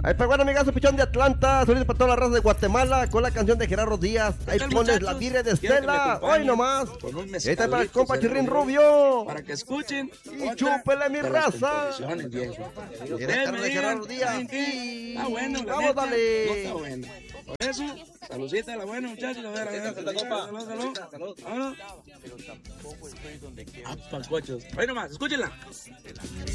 Ahí pegó el amigazo Pichón de Atlanta. Saludos para toda la raza de Guatemala con la canción de Gerardo Díaz. Ahí pones la Virgen de Estela. Hoy nomás. Ahí está para el compa Chirrín Rubio. Para que escuchen. Y chúpele mi raza. Y la carne de Gerardo Díaz. Está bueno. Vamos, dale. No está bueno. Por eso, saludcita a la buena, muchachos. A ver. Salud. Vámonos. Ah, pacochos. Hoy nomás, escúchenla.